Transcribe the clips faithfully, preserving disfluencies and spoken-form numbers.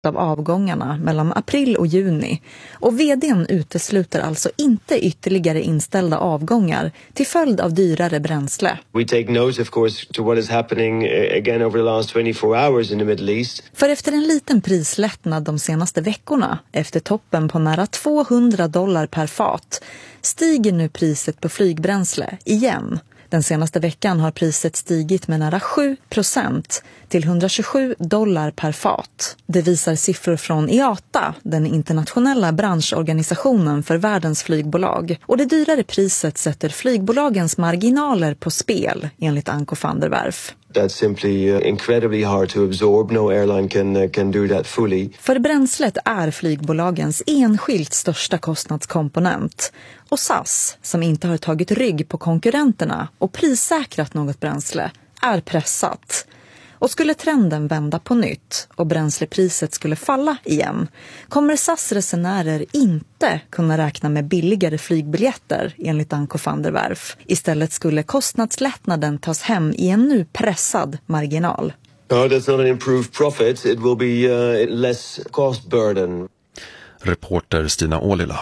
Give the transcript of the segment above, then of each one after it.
av avgångarna mellan april och juni och vdn utesluter alltså inte ytterligare inställda avgångar till följd av dyrare bränsle. We take note of course to what is happening again over the last twenty-four hours in the Middle East. För efter en liten prislättnad de senaste veckorna, efter toppen på nära tvåhundra dollar per fat, stiger nu priset på flygbränsle igen. Den senaste veckan har priset stigit med nära sju procent till hundratjugosju dollar per fat. Det visar siffror från I A T A, den internationella branschorganisationen för världens flygbolag. Och det dyrare priset sätter flygbolagens marginaler på spel, enligt Anko van der Werf. That's simply uh, incredibly hard to absorb. No airline can uh, can do that fully. För bränslet är flygbolagens enskilt största kostnadskomponent. Och S A S, som inte har tagit rygg på konkurrenterna och prissäkrat något bränsle, är pressat. Och skulle trenden vända på nytt och bränslepriset skulle falla igen, kommer S A S-resenärer inte kunna räkna med billigare flygbiljetter, enligt Anko van der Werf. Istället skulle kostnadslättnaden tas hem i en nu pressad marginal. No, that's not an improved profit. It will be uh, less cost burden. Reporter Stina Ålila.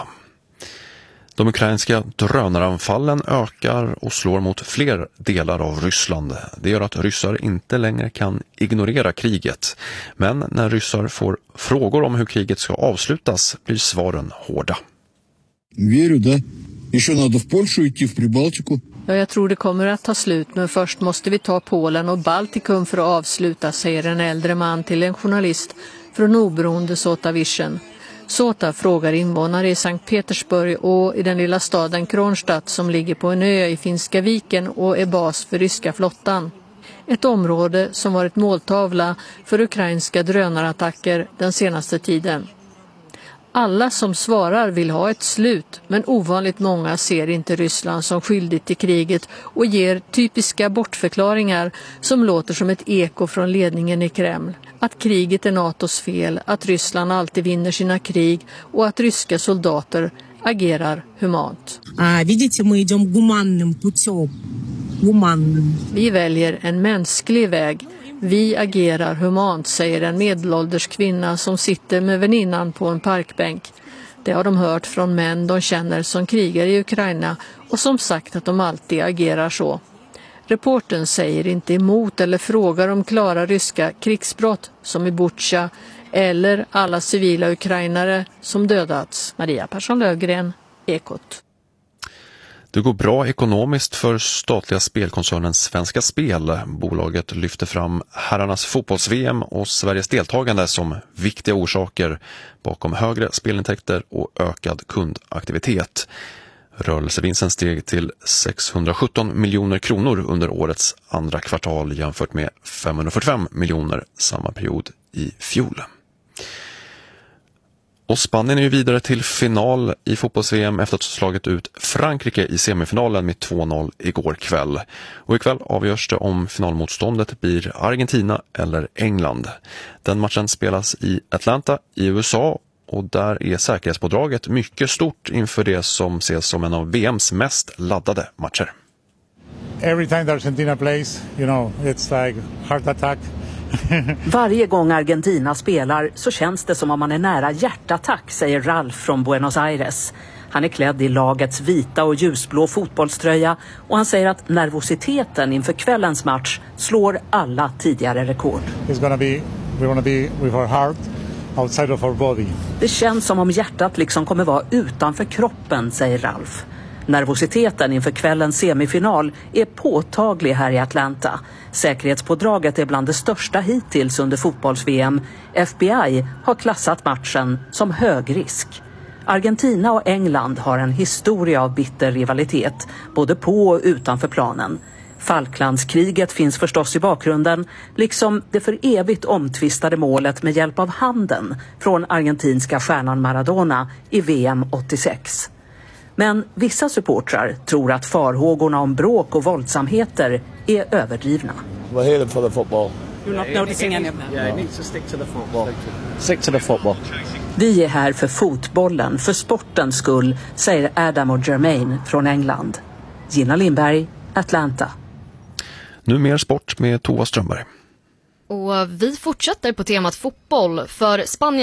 De ukrainska drönaranfallen ökar och slår mot fler delar av Ryssland. Det gör att ryssar inte längre kan ignorera kriget. Men när ryssar får frågor om hur kriget ska avslutas blir svaren hårda. Верю, да. Еще надо в Польшу идти, в Прибалтику. Ja, jag tror det kommer att ta slut, men först måste vi ta Polen och Baltikum för att avsluta, säger en äldre man till en journalist från oberoende Sota Vision. Sota frågar invånare i Sankt Petersburg och i den lilla staden Kronstadt som ligger på en ö i Finska viken och är bas för ryska flottan. Ett område som varit måltavla för ukrainska drönarattacker den senaste tiden. Alla som svarar vill ha ett slut, men ovanligt många ser inte Ryssland som skyldigt till kriget och ger typiska bortförklaringar som låter som ett eko från ledningen i Kreml. Att kriget är NATOs fel, att Ryssland alltid vinner sina krig och att ryska soldater agerar humant. А видите, мы идем гуманным путем. Гуманным. Vi väljer en mänsklig väg. Vi agerar humant, säger en medelålders kvinna som sitter med väninnan på en parkbänk. Det har de hört från män de känner som krigar i Ukraina och som sagt att de alltid agerar så. Reporten säger inte emot eller frågar om klara ryska krigsbrott som i Bucha eller alla civila ukrainare som dödats. Maria Persson-Löfgren, Ekot. Det går bra ekonomiskt för statliga spelkoncernen Svenska Spel. Bolaget lyfter fram herrarnas fotbolls-V M och Sveriges deltagande som viktiga orsaker bakom högre spelintäkter och ökad kundaktivitet. Rörelsevinsten steg till sexhundrasjutton miljoner kronor under årets andra kvartal jämfört med femhundrafyrtiofem miljoner samma period i fjol. Och Spanien är ju vidare till final i fotbolls-V M efter att ha slagit ut Frankrike i semifinalen med två noll igår kväll. Och ikväll avgörs det om finalmotståndet blir Argentina eller England. Den matchen spelas i Atlanta i U S A och där är säkerhetspådraget mycket stort inför det som ses som en av V M:s mest laddade matcher. Every time Argentina plays, you know, it's like heart attack. Varje gång Argentina spelar så känns det som om man är nära hjärtattack, säger Ralf från Buenos Aires. Han är klädd i lagets vita och ljusblå fotbollströja och han säger att nervositeten inför kvällens match slår alla tidigare rekord. It's gonna be, we wanna be with our heart outside of our body. Det känns som om hjärtat liksom kommer vara utanför kroppen, säger Ralf. Nervositeten inför kvällens semifinal är påtaglig här i Atlanta. Säkerhetspådraget är bland det största hittills under fotbolls-V M. F B I har klassat matchen som hög risk. Argentina och England har en historia av bitter rivalitet, både på och utanför planen. Falklandskriget finns förstås i bakgrunden, liksom det för evigt omtvistade målet med hjälp av handen från argentinska stjärnan Maradona i V M åttiosex. Men vissa supportrar tror att farhågorna om bråk och våldsamheter är överdrivna. We're here for the football. You're not noticing any of that? Yeah, it needs to stick to the football. Stick to the football. Vi är här för fotbollen, för sportens skull, säger Adam och Jermaine från England. Gina Lindberg, Atlanta. Nu mer sport med Tova Strömberg. Och vi fortsätter på temat fotboll, för Spanien